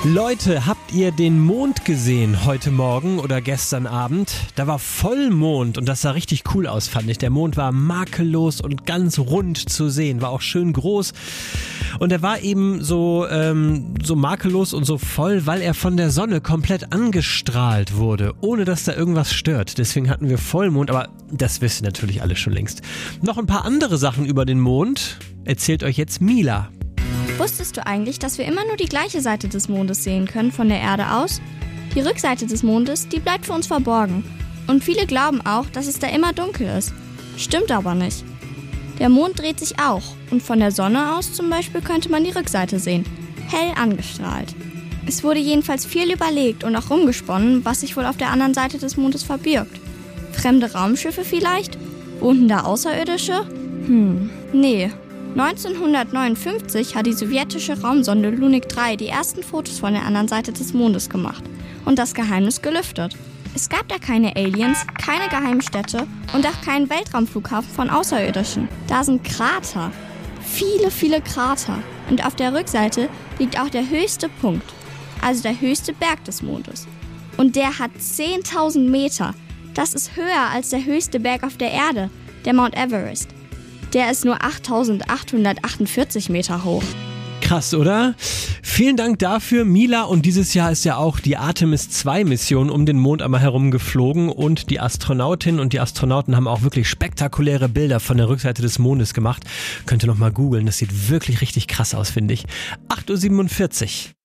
Leute, habt ihr den Mond gesehen heute Morgen oder gestern Abend? Da war Vollmond und das sah richtig cool aus, fand ich. Der Mond war makellos und ganz rund zu sehen, war auch schön groß. Und er war eben so makellos und so voll, weil er von der Sonne komplett angestrahlt wurde, ohne dass da irgendwas stört. Deswegen hatten wir Vollmond, aber das wisst ihr natürlich alle schon längst. Noch ein paar andere Sachen über den Mond erzählt euch jetzt Mila. Wusstest du eigentlich, dass wir immer nur die gleiche Seite des Mondes sehen können von der Erde aus? Die Rückseite des Mondes, die bleibt für uns verborgen. Und viele glauben auch, dass es da immer dunkel ist. Stimmt aber nicht. Der Mond dreht sich auch und von der Sonne aus zum Beispiel könnte man die Rückseite sehen, hell angestrahlt. Es wurde jedenfalls viel überlegt und auch rumgesponnen, was sich wohl auf der anderen Seite des Mondes verbirgt. Fremde Raumschiffe vielleicht? Wohnten da Außerirdische? Nee. 1959 hat die sowjetische Raumsonde Lunik 3 die ersten Fotos von der anderen Seite des Mondes gemacht und das Geheimnis gelüftet. Es gab da keine Aliens, keine Geheimstädte und auch keinen Weltraumflughafen von Außerirdischen. Da sind Krater. Viele, viele Krater. Und auf der Rückseite liegt auch der höchste Punkt, also der höchste Berg des Mondes. Und der hat 10.000 Meter. Das ist höher als der höchste Berg auf der Erde, der Mount Everest. Der ist nur 8.848 Meter hoch. Krass, oder? Vielen Dank dafür, Mila. Und dieses Jahr ist ja auch die Artemis 2 Mission um den Mond einmal herum geflogen und die Astronautinnen und die Astronauten haben auch wirklich spektakuläre Bilder von der Rückseite des Mondes gemacht. Könnt ihr noch mal googeln, das sieht wirklich richtig krass aus, finde ich. 8.47 Uhr.